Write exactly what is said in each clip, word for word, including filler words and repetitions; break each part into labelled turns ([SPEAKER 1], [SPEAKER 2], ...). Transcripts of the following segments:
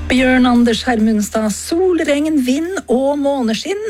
[SPEAKER 1] Bjørn Anders Hermundstad, solregn, vind og måneskinn.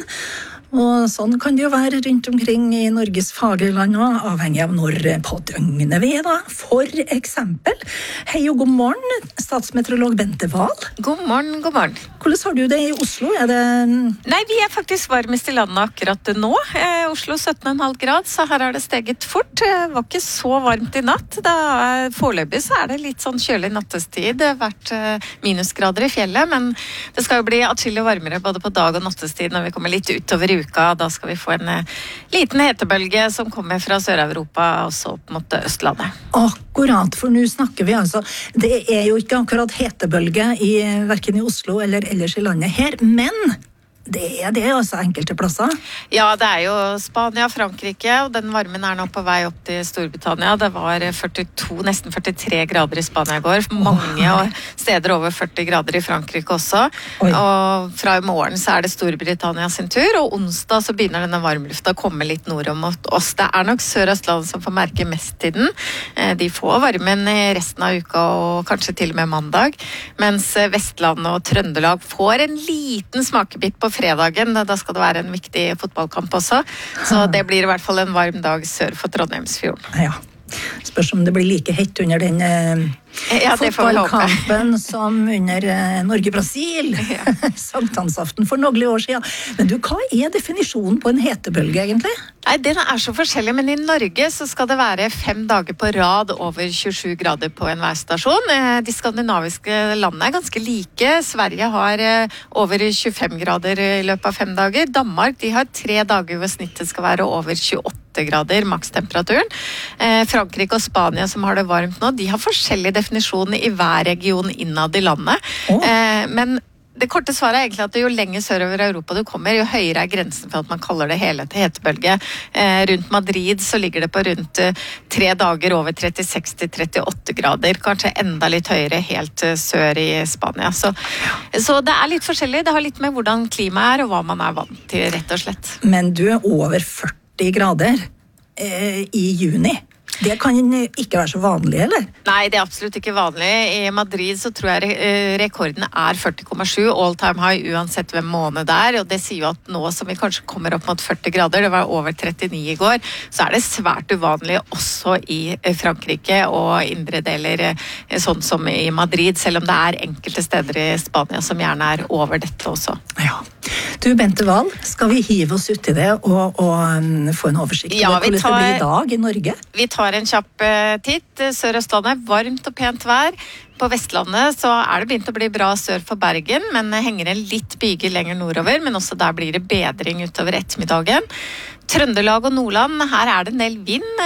[SPEAKER 1] Og sånn kan det jo være rundt omkring i Norges fagre land også, avhengig av når på døgnet vi er da. For eksempel, hei og god morgen, statsmeteorolog Bente Wahl.
[SPEAKER 2] God morgen, god morgen.
[SPEAKER 1] Hvordan har du det i Oslo? Er det...
[SPEAKER 2] Nei, vi er faktisk varmest i landet akkurat nå. Eh, Oslo sytten komma fem grad, så her har det steget fort. Det var ikke så varmt i natt. Da, foreløpig så er det litt sånn kjølig nattestid. Det har vært eh, minusgrader i fjellet, men det skal jo bli atskillig varmere både på dag og nattestid når vi kommer litt utover i uka. Da skal vi få en uh, liten hetebølge som kommer fra Sør-Europa og så opp mot Østlandet.
[SPEAKER 1] Akkurat, for nå snakker vi altså, det er jo ikke akkurat hetebølge i, hverken i Oslo eller ellers i landet her, men det er det altså enkelte plasser.
[SPEAKER 2] Ja, det er jo Spania, Frankrike, og den varmen er nå på vei opp til Storbritannia. Det var førtito, nesten førtitre grader i Spania i går. Mange oh, steder over førti grader i Frankrike også. Oi. Og fra i morgen så er det Storbritannia sin tur, og onsdag så begynner denne varmlufta å komme litt nord om oss. Det er nok Sør-Østlandet som får merke mest til den. De får varmen i resten av uka og kanskje til og med mandag, mens Vestlandet og Trøndelag får en liten smakebit på fredagen. Da skal det være en viktig fotballkamp også. Så det blir i hvert fall en varm dag sør for Trondheimsfjorden.
[SPEAKER 1] Ja. Spørs om det blir like hett under den eh,
[SPEAKER 2] ja,
[SPEAKER 1] fotballkampen som under eh, Norge-Brasil. Ja. Sankthansaften for noen år siden. Men du, hva er definisjonen på en hetebølge egentlig?
[SPEAKER 2] Nei, den er så forskjellig, men i Norge så skal det være fem dager på rad over tjuesju grader på en værstasjon. De skandinaviske landene er ganske like. Sverige har over tjuefem grader i løpet av fem dager. Danmark, de har tre dager hvor snittet skal være over tjueåtte grader, makstemperaturen. Eh, Frankrike og Spania, som har det varmt nå, de har forskjellige definisjoner i hver region innad i landet. Oh. Eh, men det korte svaret er egentlig at jo lenger sørover Europa du kommer, jo høyere er grensen for at man kaller det hele til hetebølge. Eh, rundt Madrid så ligger det på rundt eh, tre dager over trettiseks til trettiåtte grader, kanskje enda litt høyere helt eh, sør i Spania. Så, så det er litt forskjellig, det har litt med hvordan klimaet er og hva man er vant til, rett og slett.
[SPEAKER 1] Men du er over førti grader eh, i juni. Det kan ikke være så vanlig, eller?
[SPEAKER 2] Nei, det er absolutt ikke vanlig. I Madrid så tror jeg rekorden er førti komma sju, all time high, uansett hvem måned det er. Og det sier jo at nå som vi kanskje kommer opp mot førti grader, det var over trettini i går, så er det svært uvanlig også i Frankrike og indre deler, sånn som i Madrid, selv om det er enkelte steder i Spania som gjerne er over dette også.
[SPEAKER 1] Ja. Du, Bente Wahl, skal vi hive oss ut i det og, og um, få en oversikt
[SPEAKER 2] ja,
[SPEAKER 1] over hvordan tar, det blir i dag i Norge?
[SPEAKER 2] Vi tar en kjapp uh, titt. Sør-Østlandet, varmt og pent vær. På Vestlandet så er det begynt å bli bra sør for Bergen, men henger en litt byger lenger nordover, men også der blir det bedring utover ettermiddagen. Trøndelag og Nordland, her er det en del vind.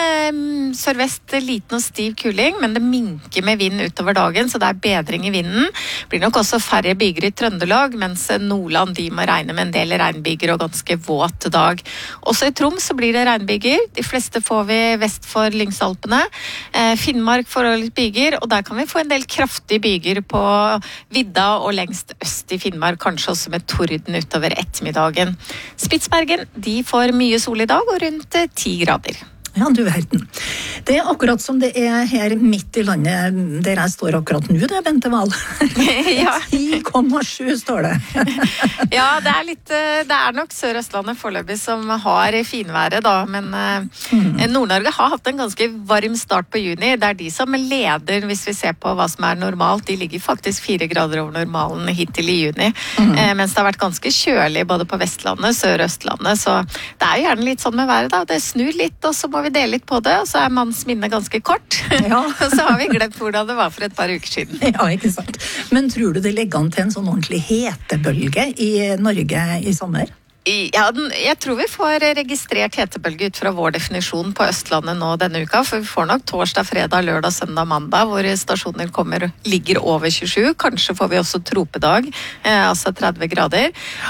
[SPEAKER 2] Sørvest liten og stiv kuling, men det minker med vind utover dagen, så det er bedring i vinden. Det blir nok også færre byger i Trøndelag, mens Nordland de må regne med en del regnbyger og ganske våt dag. Også i Troms så blir det regnbyger. De fleste får vi vest for Lyngsalpene. Finnmark får litt byger, og der kan vi få en del kraftige byger på vidda og lengst øst i Finnmark, kanskje også med torden utover ettermiddagen. Spitsbergen, de får mye sol i dag og rundt ti grader.
[SPEAKER 1] Ja, du verden. Det er akkurat som det er her midt i landet der jeg står akkurat nå, det er Bente Wahl.
[SPEAKER 2] Ja.
[SPEAKER 1] ti komma sju står det.
[SPEAKER 2] Ja, det er litt, det er nok Sør-Østlandet foreløpig som har finværet da, men mm. Nord-Norge har hatt en ganske varm start på juni. Det er de som leder hvis vi ser på hva som er normalt. De ligger faktisk fire grader over normalen hittil i juni, mm. mens det har vært ganske kjølig både på Vestlandet, Sør-Østlandet, så det er jo gjerne litt sånn med været da. Det snur litt, og så må vi dele litt på det, og så er manns minne ganske kort. Ja. Og så har vi glemt hvordan det var for et par uker siden.
[SPEAKER 1] Ja, ikke sant. Men tror du det ligger an til en sånn ordentlig hetebølge i Norge i sommer?
[SPEAKER 2] Ja, jeg tror vi får registrert hetebølge ut fra vår definisjon på Østlandet nå denne uka, for vi får nok torsdag, fredag, lørdag, søndag, mandag, hvor stasjoner kommer, ligger over tjuesju. Kanskje får vi også tropedag, eh, altså tretti grader.